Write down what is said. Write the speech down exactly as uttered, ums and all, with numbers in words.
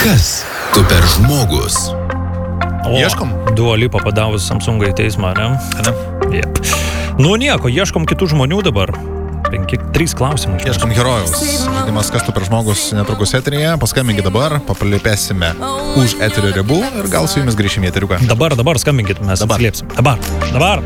Kas tu per žmogus? O, Ieškom? Dua Lipa padavus Samsungą į teismą, ne? Ne? Yep. Nu nieko, ieškom kitų žmonių dabar. Penki, trys klausimai. Ieškom herojaus. Žaidimas Kas tu per žmogus netrukus eteryje. Paskambinkit dabar, papalipėsime už eterio ribų ir gal su jumis grįšim į eteriuką. Dabar, dabar skambinkit, mes Dabar. atsiliepsim. Dabar, dabar.